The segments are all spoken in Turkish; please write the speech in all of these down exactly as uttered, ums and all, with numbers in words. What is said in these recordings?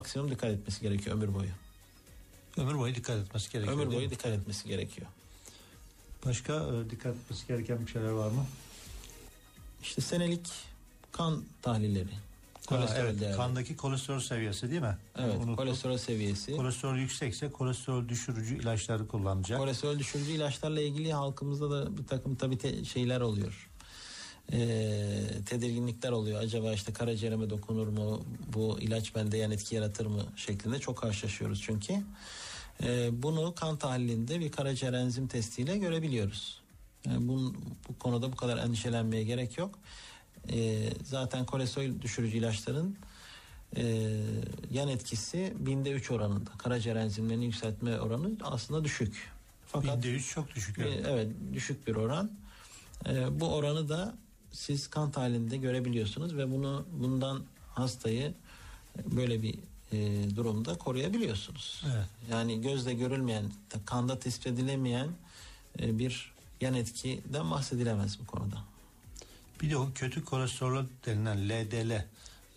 maksimum dikkat etmesi gerekiyor ömür boyu. Ömür boyu dikkat etmesi gerekiyor. Ömür boyu dikkat etmesi gerekiyor. Başka e, dikkat etmesi gereken bir şeyler var mı? İşte senelik kan tahlilleri. Kolesterol ha, evet, kandaki kolesterol seviyesi değil mi? Evet, unuttuk. Kolesterol seviyesi. Kolesterol yüksekse kolesterol düşürücü ilaçları kullanacak. Kolesterol düşürücü ilaçlarla ilgili halkımızda da bir takım tabii te- şeyler oluyor. Ee, tedirginlikler oluyor. Acaba işte karaciğerime dokunur mu? Bu ilaç bende yan etki yaratır mı? Şeklinde çok karşılaşıyoruz çünkü. Ee, bunu kan tahlilinde bir karaciğer enzim testiyle görebiliyoruz. Yani bunun, bu konuda bu kadar endişelenmeye gerek yok. Ee, zaten kolesterol düşürücü ilaçların e, yan etkisi binde üç oranında. Karaciğer enzimlerini yükseltme oranı aslında düşük. Fakat binde üç çok düşük. Evet, evet düşük bir oran. Ee, bu oranı da siz kan tahlilinde görebiliyorsunuz ve bunu bundan hastayı böyle bir e, durumda koruyabiliyorsunuz. Evet. Yani gözle görülmeyen, kanda tespit edilemeyen e, bir yan etkiden bahsedilemez bu konuda. Bir de o kötü kolesterol denilen L D L e,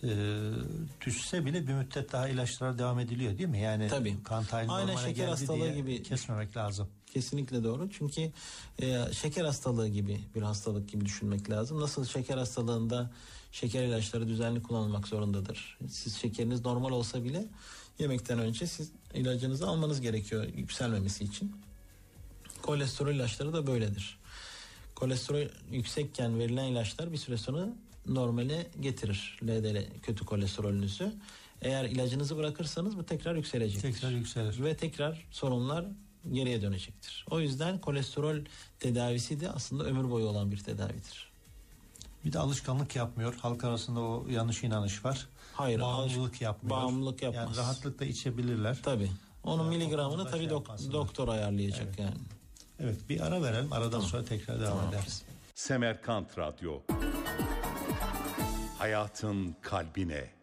düşse bile bir müddet daha ilaçlara devam ediliyor değil mi? Yani tabii. Kan tahlili aynen şeker hastalığı gibi kesmemek lazım. Kesinlikle doğru. Çünkü e, şeker hastalığı gibi bir hastalık gibi düşünmek lazım. Nasıl şeker hastalığında şeker ilaçları düzenli kullanılmak zorundadır. Siz şekeriniz normal olsa bile yemekten önce siz ilacınızı almanız gerekiyor yükselmemesi için. Kolesterol ilaçları da böyledir. Kolesterol yüksekken verilen ilaçlar bir süre sonra normale getirir L D L kötü kolesterolünüzü. Eğer ilacınızı bırakırsanız bu tekrar yükselecektir. Tekrar yükselir. Ve tekrar sorunlar geriye dönecektir. O yüzden kolesterol tedavisi de aslında ömür boyu olan bir tedavidir. Bir de alışkanlık yapmıyor. Halk arasında o yanlış inanış var. Hayır. Bağımlılık alış- yapmıyor. Bağımlılık yapmaz. Yani rahatlıkla içebilirler. Tabii. Onun yani miligramını tabii şey dok- doktor ayarlayacak evet. yani. Evet, bir ara verelim. Aradan tamam. sonra tekrar devam tamam. ederiz. Semerkant Radyo. Hayatın kalbine.